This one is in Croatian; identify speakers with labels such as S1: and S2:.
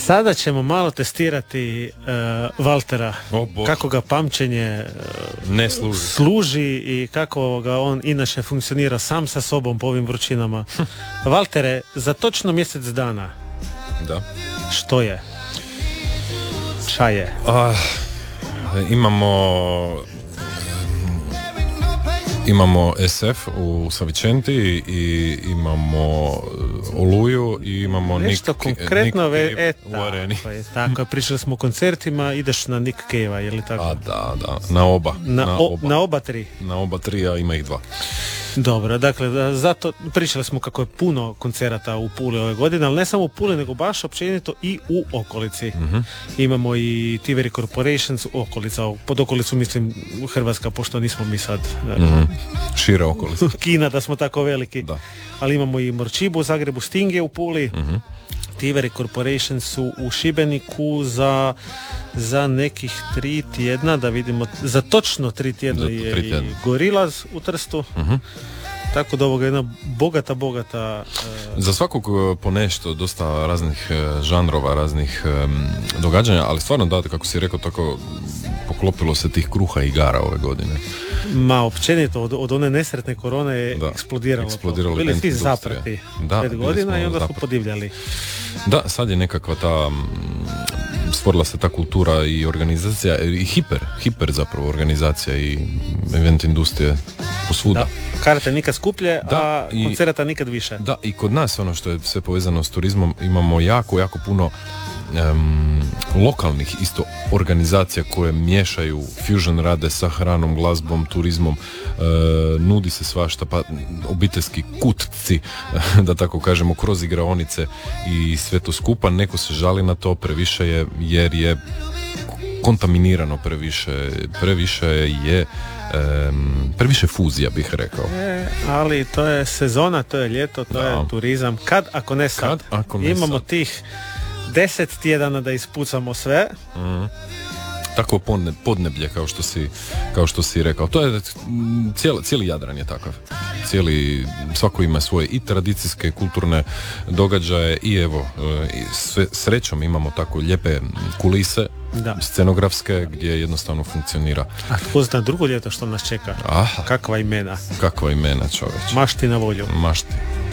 S1: Sada ćemo malo testirati Valtera, kako ga pamćenje
S2: ne
S1: služi i kako ga on inače funkcionira sam sa sobom po ovim vrućinama. Valtere, za točno mjesec dana.
S2: Da.
S1: Što je? Šta je?
S2: Imamo SF u Savicenti i imamo Oluju i imamo
S1: nešto konkretno
S2: u Areni.
S1: Tako, pričali smo o koncertima, ideš na Nick Cave-a, je li tako?
S2: Da, na oba.
S1: Na oba tri?
S2: Na oba tri, a ima ih 2.
S1: Dobro, dakle, zato pričali smo kako je puno koncerata u Puli ove godine, ali ne samo u Puli, nego baš općenito i u okolici. Imamo i Tiveri Corporations okolica, pod okolicu mislim Hrvatska, pošto nismo mi sad
S2: šire okolice.
S1: Kina, da smo tako veliki.
S2: Da.
S1: Ali imamo i Morčibu u Zagrebu, Sting je u Puli. Tiveri Corporation su u Šibeniku za nekih 3 tjedna, da vidimo, za točno 3 tjedna je i Gorillaz u Trstu. Tako da ovoga je jedna bogata...
S2: Za svakog po nešto, dosta raznih žanrova, raznih događanja, ali stvarno da, kako si rekao, tako poklopilo se tih kruha i igara ove godine.
S1: Ma, općenito, od one nesretne korone je eksplodiralo. Bili svi zaprati 5 godina i onda su podivljali.
S2: Da, sad je nekakva ta... stvorila se ta kultura i organizacija i hiper zapravo organizacija i event industrije posvuda.
S1: Da, karte nikad skuplje, a koncerata nikad više.
S2: Da, i kod nas ono što je sve povezano s turizmom, imamo jako puno lokalnih isto organizacija koje miješaju, fusion rade sa hranom, glazbom, turizmom, nudi se svašta, pa obiteljski kutci, da tako kažemo, kroz igraonice i sve to skupa. Neko se žali na to, previše je, jer je kontaminirano previše fuzija, bih rekao.
S1: Ali to je sezona, to je ljeto, to je turizam. Kad, ako ne sad, imamo tih 10 tjedana da ispucamo sve.
S2: Takvo podneblje, kao što si rekao. To je cijeli Jadran je takav. Svako ima svoje i tradicijske, kulturne događaje i evo, srećom imamo tako lijepe kulise, scenografske, gdje jednostavno funkcionira.
S1: A tko zna drugo ljeto što nas čeka? Kakva imena,
S2: čoveč.
S1: Mašti na volju.
S2: Mašti.